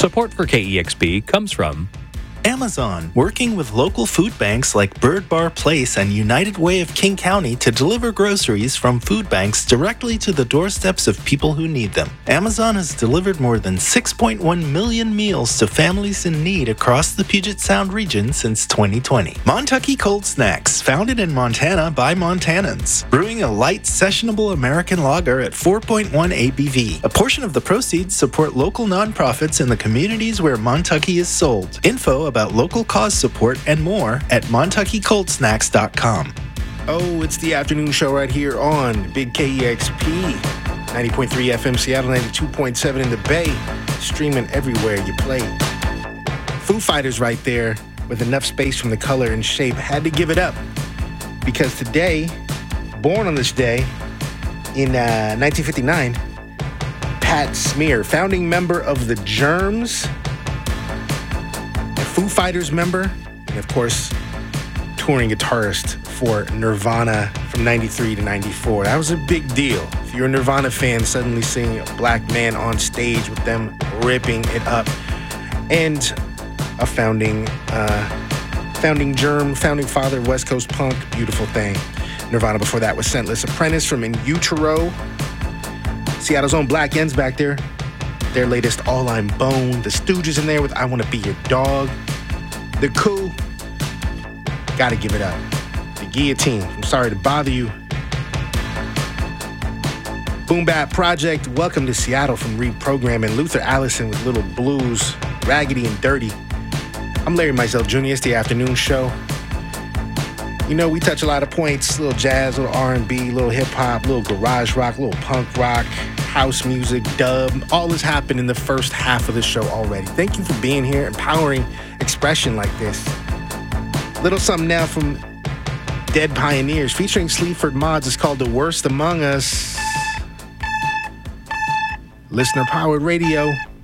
Support for KEXP comes from Amazon, working with local food banks like Bird Bar Place and United Way of King County to deliver groceries from food banks directly to the doorsteps of people who need them. Amazon has delivered more than 6.1 million meals to families in need across the Puget Sound region since 2020. Montucky Cold Snacks, founded in Montana by Montanans, brewing a light, sessionable American lager at 4.1 ABV. A portion of the proceeds support local nonprofits in the communities where Montucky is sold. Info about local cause support and more at montuckycoldsnacks.com. Oh, it's the afternoon show right here on Big KEXP, 90.3 FM Seattle, 92.7 in the Bay, streaming everywhere you play. Foo Fighters right there with enough space from the color and shape. Had to give it up because today, born on this day in 1959, Pat Smear, founding member of the Germs, Foo Fighters member, and of course, touring guitarist for Nirvana from 93 to 94. That was a big deal. If you're a Nirvana fan, suddenly seeing a black man on stage with them ripping it up. And a founding father of West Coast punk, beautiful thing. Nirvana before that was Scentless Apprentice from In Utero. Seattle's own Black Ends back there. Their latest All I'm Bone. The Stooges in there with I Wanna Be Your Dog. The Coup. Gotta give it up. The Guillotine. I'm sorry to bother you. Boom Bap Project. Welcome to Seattle from Reprogramming. Luther Allison with Little Blues. Raggedy and Dirty. I'm Larry Mizell Jr. It's the afternoon show. You know, we touch a lot of points. Little jazz, little R&B, little hip-hop, little garage rock, little punk rock, house music, dub. All has happened in the first half of the show already. Thank you for being here, empowering expression like this. Little something now from Dead Pioneers featuring Sleaford Mods. It's called The Worst Among Us. Listener-powered radio.